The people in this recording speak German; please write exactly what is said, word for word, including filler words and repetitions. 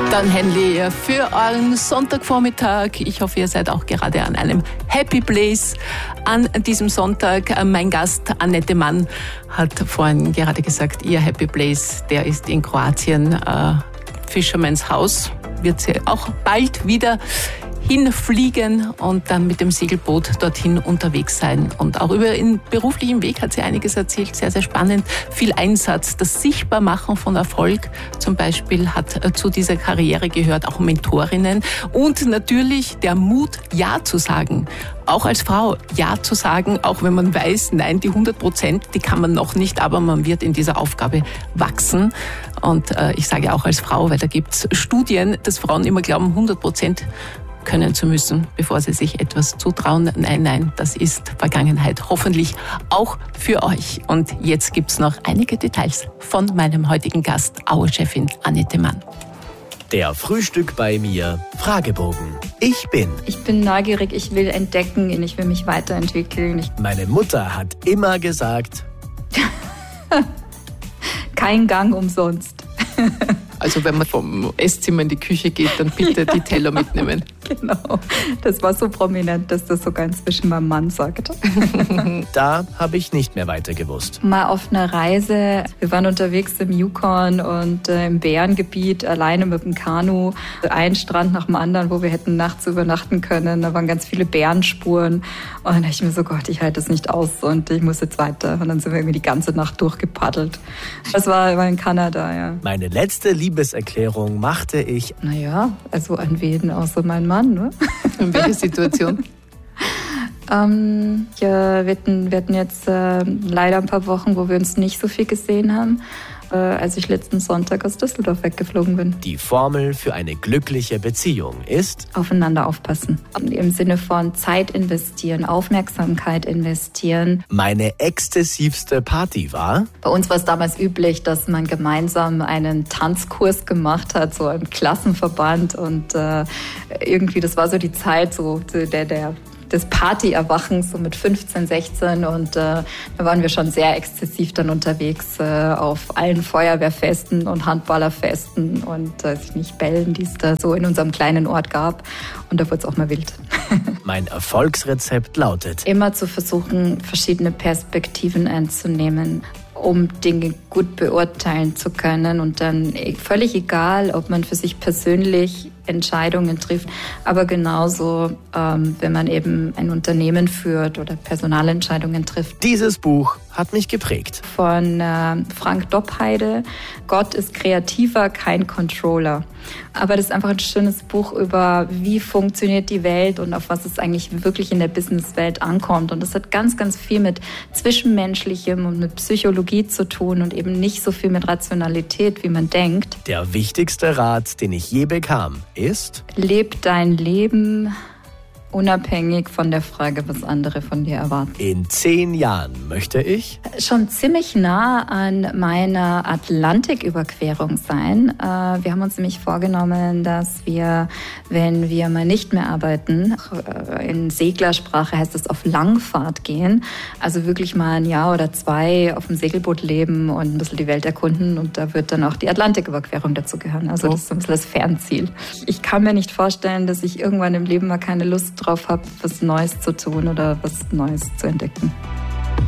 Dann Henley für euren Sonntagvormittag. Ich hoffe, ihr seid auch gerade an einem Happy Place an diesem Sonntag. Mein Gast Annette Mann hat vorhin gerade gesagt, ihr Happy Place, der ist in Kroatien. Äh, Fisherman's House wird sie auch bald wieder hinfliegen und dann mit dem Segelboot dorthin unterwegs sein. Und auch über ihren beruflichen Weg hat sie einiges erzählt, sehr, sehr spannend. Viel Einsatz, das Sichtbarmachen von Erfolg zum Beispiel hat zu dieser Karriere gehört, auch Mentorinnen und natürlich der Mut, Ja zu sagen. Auch als Frau Ja zu sagen, auch wenn man weiß, nein, die hundert Prozent, die kann man noch nicht, aber man wird in dieser Aufgabe wachsen. Und äh, ich sage auch als Frau, weil da gibt's Studien, dass Frauen immer glauben, hundert Prozent können zu müssen, bevor sie sich etwas zutrauen. Nein, nein, das ist Vergangenheit. Hoffentlich auch für euch. Und jetzt gibt's noch einige Details von meinem heutigen Gast, Aue-Chefin Annette Mann. Der Frühstück bei mir Fragebogen. Ich bin. Ich bin neugierig, ich will entdecken, ich will mich weiterentwickeln. Ich Meine Mutter hat immer gesagt, kein Gang umsonst. Also wenn man vom Esszimmer in die Küche geht, dann bitte die Teller mitnehmen. Genau, das war so prominent, dass das sogar inzwischen mein Mann sagt. Da habe ich nicht mehr weiter gewusst. Mal auf einer Reise, wir waren unterwegs im Yukon und äh, im Bärengebiet, alleine mit dem Kanu. Ein Strand nach dem anderen, wo wir hätten nachts übernachten können. Da waren ganz viele Bärenspuren. Und dann dachte ich mir so, Gott, ich halte das nicht aus und ich muss jetzt weiter. Und dann sind wir irgendwie die ganze Nacht durchgepaddelt. Das war, war in Kanada, ja. Meine letzte Liebeserklärung machte ich. Naja, also an wen außer mein Mann, ne? In welcher Situation? ähm, ja, wir, hatten, wir hatten jetzt äh, leider ein paar Wochen, wo wir uns nicht so viel gesehen haben, äh, als ich letzten Sonntag aus Düsseldorf weggeflogen bin. Die Formel für eine glückliche Beziehung ist: Aufeinander aufpassen. Im Sinne von Zeit investieren, Aufmerksamkeit investieren. Meine exzessivste Party war. Bei uns war es damals üblich, dass man gemeinsam einen Tanzkurs gemacht hat, so im Klassenverband. Und äh, irgendwie, das war so die Zeit so der, der des Partyerwachens, so mit fünfzehn, sechzehn. Und äh, da waren wir schon sehr exzessiv dann unterwegs äh, auf allen Feuerwehrfesten und Handballerfesten und äh, nicht Bällen, die es da so in unserem kleinen Ort gab. Und da wurde es auch mal wild. Mein Erfolgsrezept lautet: Immer zu versuchen, verschiedene Perspektiven einzunehmen, um Dinge gut beurteilen zu können. Und dann völlig egal, ob man für sich persönlich Entscheidungen trifft, aber genauso, ähm, wenn man eben ein Unternehmen führt oder Personalentscheidungen trifft. Dieses Buch hat mich geprägt. Von äh, Frank Doppheide. Gott ist kreativer, kein Controller. Aber das ist einfach ein schönes Buch über, wie funktioniert die Welt und auf was es eigentlich wirklich in der Businesswelt ankommt. Und das hat ganz, ganz viel mit Zwischenmenschlichem und mit Psychologie zu tun und eben nicht so viel mit Rationalität, wie man denkt. Der wichtigste Rat, den ich je bekam, ist: Leb dein Leben unabhängig von der Frage, was andere von dir erwarten. In zehn Jahren möchte ich schon ziemlich nah an meiner Atlantiküberquerung sein. Wir haben uns nämlich vorgenommen, dass wir, wenn wir mal nicht mehr arbeiten, in Seglersprache heißt es auf Langfahrt gehen, also wirklich mal ein Jahr oder zwei auf dem Segelboot leben und ein bisschen die Welt erkunden, und da wird dann auch die Atlantiküberquerung dazu gehören. Also das ist ein bisschen das Fernziel. Ich kann mir nicht vorstellen, dass ich irgendwann im Leben mal keine Lust drauf habe, was Neues zu tun oder was Neues zu entdecken.